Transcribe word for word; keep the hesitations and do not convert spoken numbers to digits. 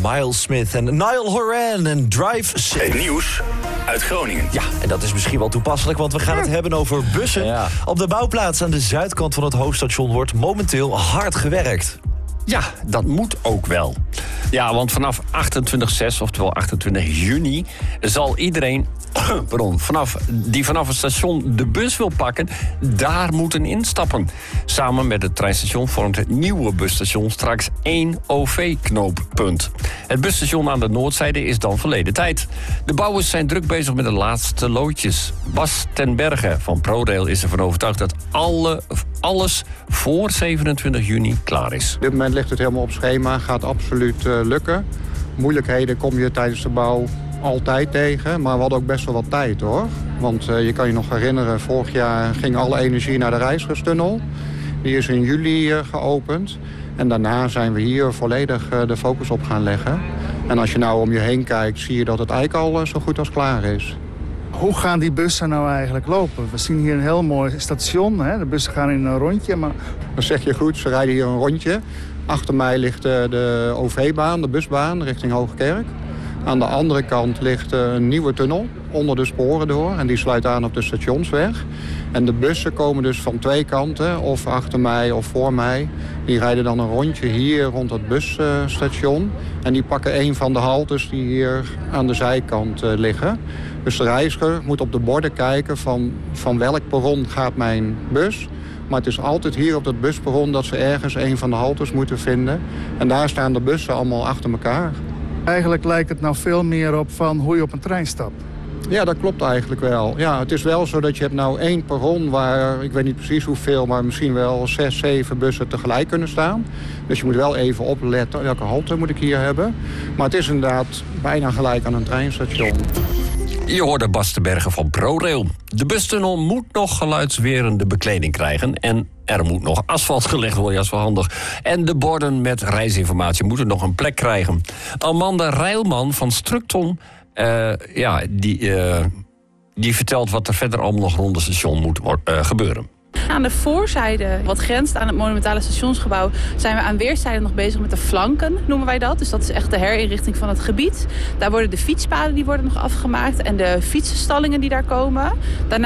Miles Smith en Niall Horan en Drive Safe. Het nieuws uit Groningen. Ja, en dat is misschien wel toepasselijk, want we gaan het hebben over bussen. Ja. Op de bouwplaats aan de zuidkant van het hoofdstation wordt momenteel hard gewerkt. Ja, dat moet ook wel. Ja, want vanaf achtentwintig zes, oftewel achtentwintig juni... zal iedereen pardon, vanaf, die vanaf het station de bus wil pakken... daar moeten instappen. Samen met het treinstation vormt het nieuwe busstation straks één O V-knooppunt. Het busstation aan de noordzijde is dan verleden tijd. De bouwers zijn druk bezig met de laatste loodjes. Bas ten Berge van ProRail is ervan overtuigd dat alle, alles voor zevenentwintig juni klaar is. Op dit moment ligt het helemaal op schema, gaat absoluut uh, lukken. Moeilijkheden kom je tijdens de bouw altijd tegen, maar we hadden ook best wel wat tijd hoor. Want uh, je kan je nog herinneren, vorig jaar ging alle energie naar de Reizigerstunnel. Die is in juli uh, geopend. En daarna zijn we hier volledig uh, de focus op gaan leggen. En als je nou om je heen kijkt, zie je dat het eigenlijk al uh, zo goed als klaar is. Hoe gaan die bussen nou eigenlijk lopen? We zien hier een heel mooi station. Hè? De bussen gaan in een rondje. Maar... Dat zeg je goed, ze rijden hier een rondje. Achter mij ligt de, de O V-baan, de busbaan, richting Hoogkerk. Aan de andere kant ligt een nieuwe tunnel onder de sporen door. En die sluit aan op de stationsweg. En de bussen komen dus van twee kanten, of achter mij of voor mij. Die rijden dan een rondje hier rond het busstation. En die pakken een van de haltes die hier aan de zijkant liggen. Dus de reiziger moet op de borden kijken van, van welk perron gaat mijn bus. Maar het is altijd hier op dat busperron dat ze ergens een van de haltes moeten vinden. En daar staan de bussen allemaal achter elkaar. Eigenlijk lijkt het nou veel meer op van hoe je op een trein stapt. Ja, dat klopt eigenlijk wel. Ja, het is wel zo dat je hebt nou één perron waar, ik weet niet precies hoeveel, maar misschien wel zes, zeven bussen tegelijk kunnen staan. Dus je moet wel even opletten welke halte moet ik hier hebben. Maar het is inderdaad bijna gelijk aan een treinstation. Je hoorde Bas ten Berge van ProRail. De bustunnel moet nog geluidswerende bekleding krijgen... en er moet nog asfalt gelegd worden, als wel handig. En de borden met reisinformatie moeten nog een plek krijgen. Amanda Rijlman van Structon, uh, ja, die, uh, die vertelt wat er verder allemaal nog rond het station moet uh, gebeuren. Aan de voorzijde, wat grenst aan het monumentale stationsgebouw, zijn we aan weerszijden nog bezig met de flanken, noemen wij dat. Dus dat is echt de herinrichting van het gebied. Daar worden de fietspaden die worden nog afgemaakt en de fietsenstallingen die daar komen. Daarna